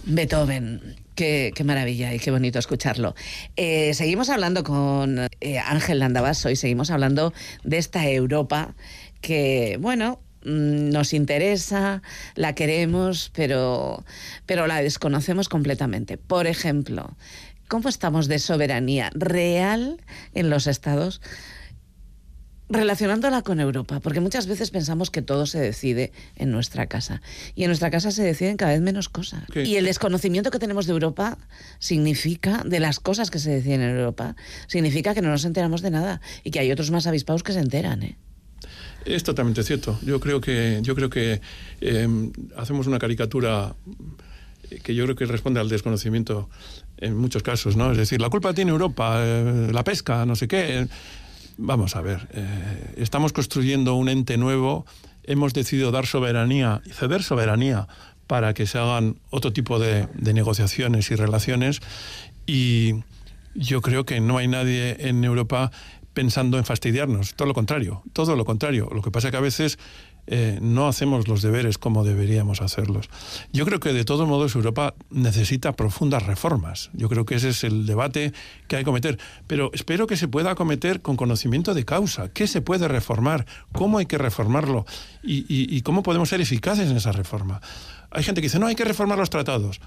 Beethoven. Qué maravilla y qué bonito escucharlo. Seguimos hablando con Ángel Landavaso y seguimos hablando de esta Europa que, bueno, nos interesa, la queremos, pero la desconocemos completamente. Por ejemplo, ¿cómo estamos de soberanía real en los estados? Relacionándola con Europa, porque muchas veces pensamos que todo se decide en nuestra casa. Y en nuestra casa se deciden cada vez menos cosas. ¿Qué? Y el desconocimiento que tenemos de Europa significa, de las cosas que se deciden en Europa, significa que no nos enteramos de nada y que hay otros más avispados que se enteran, ¿eh? Es totalmente cierto. Yo creo que hacemos una caricatura que yo creo que responde al desconocimiento en muchos casos, ¿no? Es decir, la culpa tiene Europa, la pesca, no sé qué. Vamos a ver, estamos construyendo un ente nuevo, hemos decidido dar soberanía, ceder soberanía para que se hagan otro tipo de negociaciones y relaciones, y yo creo que no hay nadie en Europa pensando en fastidiarnos, todo lo contrario. Lo que pasa es que a veces no hacemos los deberes como deberíamos hacerlos. Yo creo que de todos modos Europa necesita profundas reformas. Yo creo que ese es el debate que hay que acometer. Pero espero que se pueda acometer con conocimiento de causa. ¿Qué se puede reformar? ¿Cómo hay que reformarlo? ¿Y cómo podemos ser eficaces en esa reforma? Hay gente que dice, no, hay que reformar los tratados.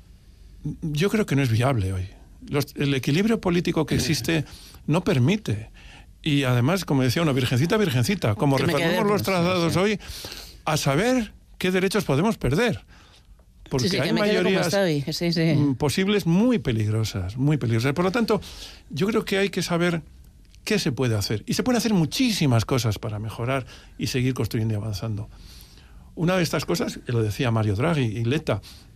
Yo creo que no es viable hoy. El equilibrio político que existe no permite. Y además, como decía una virgencita, como reformamos los tratados hoy, a saber qué derechos podemos perder. Porque hay mayorías posibles muy peligrosas. Por lo tanto, yo creo que hay que saber qué se puede hacer. Y se pueden hacer muchísimas cosas para mejorar y seguir construyendo y avanzando. Una de estas cosas, lo decía Mario Draghi y Letta,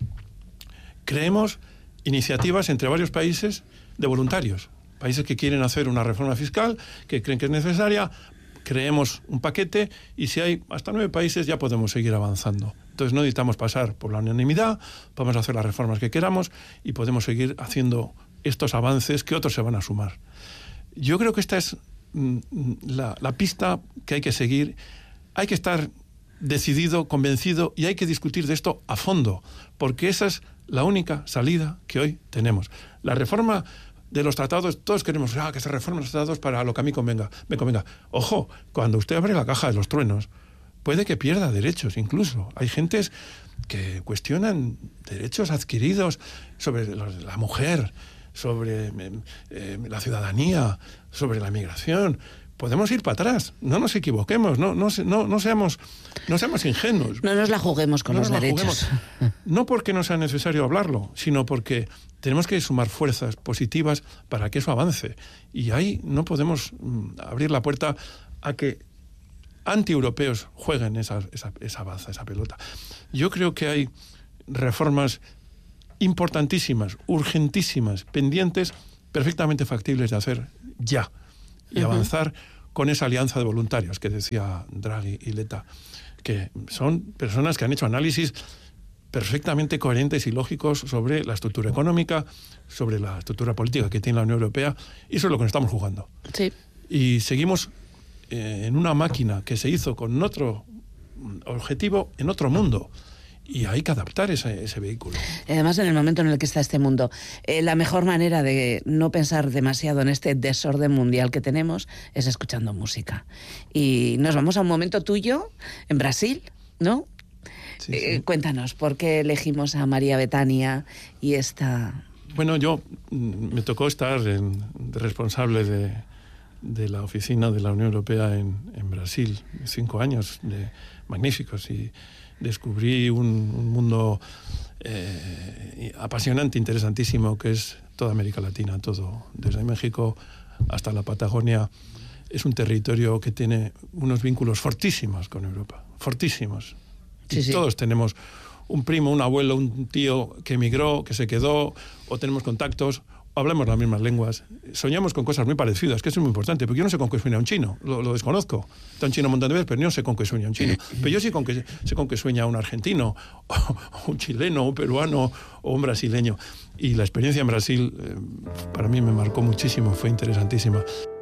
creemos iniciativas entre varios países de voluntarios. Países que quieren hacer una reforma fiscal, que creen que es necesaria, creemos un paquete y si hay hasta 9 países ya podemos seguir avanzando. Entonces no necesitamos pasar por la unanimidad, podemos hacer las reformas que queramos y podemos seguir haciendo estos avances que otros se van a sumar. Yo creo que esta es la pista que hay que seguir. Hay que estar decidido, convencido y hay que discutir de esto a fondo, porque esa es la única salida que hoy tenemos. La reforma de los tratados, todos queremos que se reformen los tratados para lo que a mí me convenga. Ojo, cuando usted abre la caja de los truenos, puede que pierda derechos incluso. Hay gentes que cuestionan derechos adquiridos sobre la mujer, sobre la ciudadanía, sobre la migración. Podemos ir para atrás, no nos equivoquemos, no seamos ingenuos. No nos la juguemos con los derechos. No porque no sea necesario hablarlo, sino porque tenemos que sumar fuerzas positivas para que eso avance. Y ahí no podemos abrir la puerta a que antieuropeos jueguen esa baza, esa pelota. Yo creo que hay reformas importantísimas, urgentísimas, pendientes, perfectamente factibles de hacer ya. Y avanzar con esa alianza de voluntarios que decía Draghi y Letta, que son personas que han hecho análisis perfectamente coherentes y lógicos sobre la estructura económica, sobre la estructura política que tiene la Unión Europea, y eso es lo que nos estamos jugando. Sí. Y seguimos en una máquina que se hizo con otro objetivo en otro mundo. Y hay que adaptar ese vehículo. Además, en el momento en el que está este mundo, la mejor manera de no pensar demasiado en este desorden mundial que tenemos es escuchando música. Y nos vamos a un momento tuyo en Brasil, ¿no? Sí. Cuéntanos, ¿por qué elegimos a María Bethânia y esta...? Bueno, yo me tocó estar de responsable de la oficina de la Unión Europea en Brasil, 5 años magníficos, y descubrí un mundo apasionante, interesantísimo, que es toda América Latina, todo, desde México hasta la Patagonia. Es un territorio que tiene unos vínculos fortísimos con Europa, fortísimos. Sí. Todos tenemos un primo, un abuelo, un tío que emigró, que se quedó, o tenemos contactos, o hablamos las mismas lenguas. Soñamos con cosas muy parecidas, que eso es muy importante, porque yo no sé con qué sueña un chino, lo desconozco. Está un chino un montón de veces, pero yo no sé con qué sueña un chino. Pero yo sí sé con qué sueña un argentino, o un chileno, un peruano, o un brasileño. Y la experiencia en Brasil, para mí me marcó muchísimo, fue interesantísima.